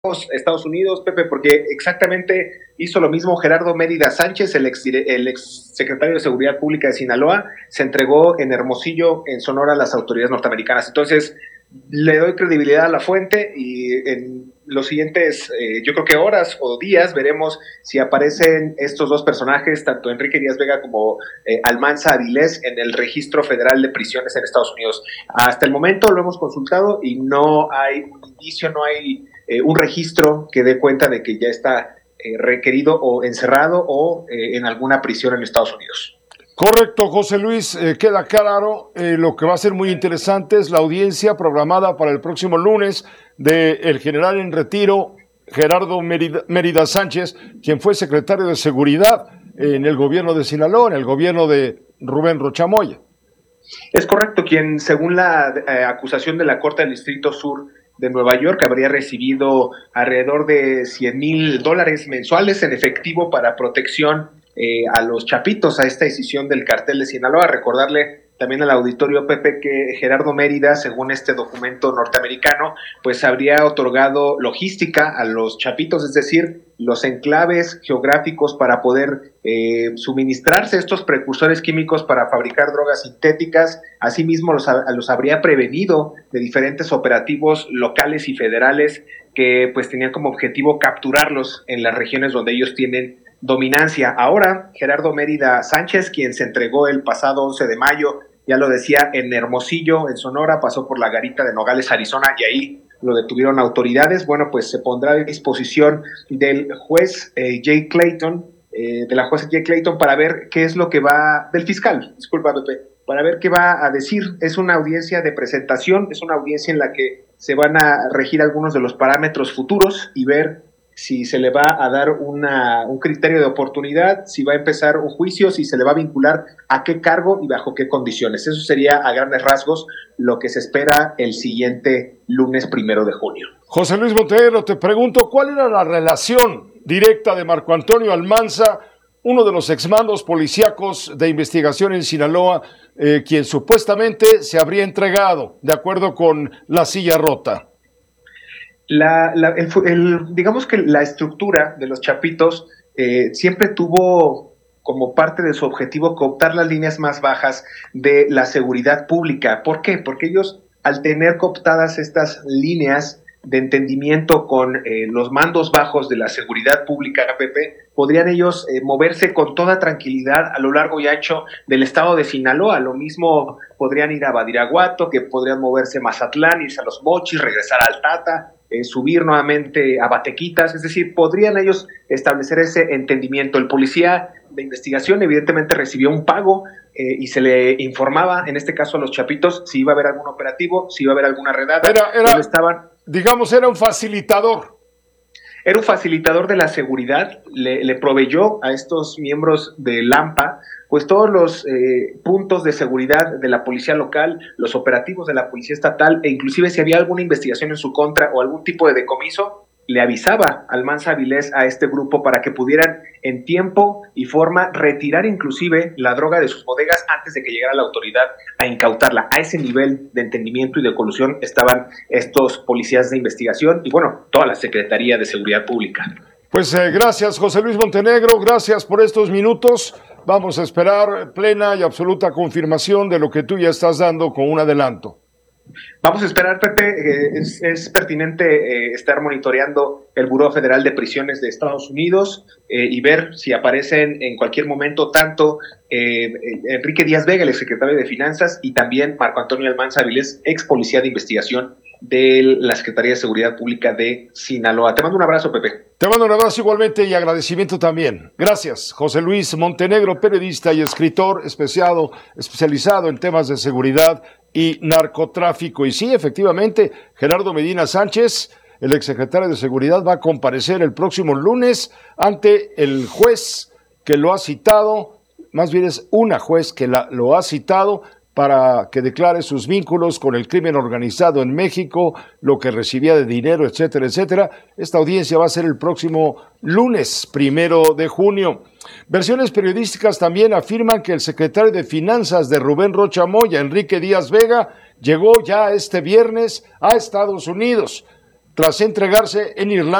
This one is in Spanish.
Estados Unidos, Pepe, porque exactamente hizo lo mismo Gerardo Mérida Sánchez, el ex secretario de Seguridad Pública de Sinaloa, se entregó en Hermosillo, en Sonora, a las autoridades norteamericanas. Entonces, le doy credibilidad a la fuente y en los siguientes, yo creo que horas o días, veremos si aparecen estos dos personajes, tanto Enrique Díaz Vega como Almanza Avilés, en el Registro Federal de Prisiones en Estados Unidos. Hasta el momento lo hemos consultado y no hay un indicio, no hay un registro que dé cuenta de que ya está requerido o encerrado o en alguna prisión en Estados Unidos. Correcto, José Luis, queda claro. Lo que va a ser muy interesante es la audiencia programada para el próximo lunes del general en retiro Gerardo Mérida Sánchez, quien fue secretario de Seguridad en el gobierno de Sinaloa, en el gobierno de Rubén Rocha Moya. Es correcto, quien según la acusación de la Corte del Distrito Sur de Nueva York habría recibido alrededor de $100,000 mensuales en efectivo para protección a los chapitos, a esta decisión del cartel de Sinaloa. Recordarle también al auditorio, Pepe, que Gerardo Mérida, según este documento norteamericano, pues habría otorgado logística a los chapitos, es decir, los enclaves geográficos para poder suministrarse estos precursores químicos para fabricar drogas sintéticas. Asimismo, los habría prevenido de diferentes operativos locales y federales que pues tenían como objetivo capturarlos en las regiones donde ellos tienen dominancia. Ahora, Gerardo Mérida Sánchez, quien se entregó el pasado 11 de mayo, ya lo decía, en Hermosillo, en Sonora, pasó por la garita de Nogales, Arizona, y ahí lo detuvieron autoridades. Bueno, pues se pondrá a disposición del juez Jay Clayton, de la jueza Jay Clayton, para ver qué es lo que va, del fiscal, disculpa, Pepe, para ver qué va a decir. Es una audiencia de presentación, es una audiencia en la que se van a regir algunos de los parámetros futuros y ver si se le va a dar un criterio de oportunidad, si va a empezar un juicio, si se le va a vincular a qué cargo y bajo qué condiciones. Eso sería a grandes rasgos lo que se espera el siguiente lunes 1 de junio. José Luis Montenegro, te pregunto, ¿cuál era la relación directa de Marco Antonio Almanza, uno de los exmandos policíacos de investigación en Sinaloa, quien supuestamente se habría entregado, de acuerdo con La Silla Rota? Digamos que la estructura de los chapitos siempre tuvo como parte de su objetivo cooptar las líneas más bajas de la seguridad pública. ¿Por qué? Porque ellos, al tener cooptadas estas líneas de entendimiento con los mandos bajos de la seguridad pública, Pepe, podrían ellos moverse con toda tranquilidad a lo largo y ancho del estado de Sinaloa. Lo mismo podrían ir a Badiraguato, que podrían moverse a Mazatlán, irse a Los Mochis, regresar al Tata, subir nuevamente a Batequitas. Es decir, podrían ellos establecer ese entendimiento. El policía de investigación evidentemente recibió un pago y se le informaba, en este caso a los chapitos, si iba a haber algún operativo, si iba a haber alguna redada. Era un facilitador. Era un facilitador de la seguridad, le proveyó a estos miembros de LAMPA pues todos los puntos de seguridad de la policía local, los operativos de la policía estatal, e inclusive si había alguna investigación en su contra o algún tipo de decomiso, le avisaba Almanza Avilés a este grupo para que pudieran en tiempo y forma retirar inclusive la droga de sus bodegas antes de que llegara la autoridad a incautarla. A ese nivel de entendimiento y de colusión estaban estos policías de investigación y bueno, toda la Secretaría de Seguridad Pública. Pues gracias, José Luis Montenegro, gracias por estos minutos. Vamos a esperar plena y absoluta confirmación de lo que tú ya estás dando con un adelanto. Vamos a esperar, Pepe. Es pertinente estar monitoreando el Buró Federal de Prisiones de Estados Unidos y ver si aparecen en cualquier momento tanto Enrique Díaz Vega, el exsecretario de Finanzas, y también Marco Antonio Almanza Avilés, ex policía de investigación de la Secretaría de Seguridad Pública de Sinaloa. Te mando un abrazo, Pepe. Te mando un abrazo igualmente y agradecimiento también. Gracias, José Luis Montenegro, periodista y escritor especializado en temas de seguridad y narcotráfico. Y sí, efectivamente, Gerardo Medina Sánchez, el exsecretario de Seguridad, va a comparecer el próximo lunes ante el juez que lo ha citado, más bien es una juez que lo ha citado para que declare sus vínculos con el crimen organizado en México, lo que recibía de dinero, etcétera, etcétera. Esta audiencia va a ser el próximo lunes 1 de junio. Versiones periodísticas también afirman que el secretario de Finanzas de Rubén Rocha Moya, Enrique Díaz Vega, llegó ya este viernes a Estados Unidos. tras entregarse en Irlanda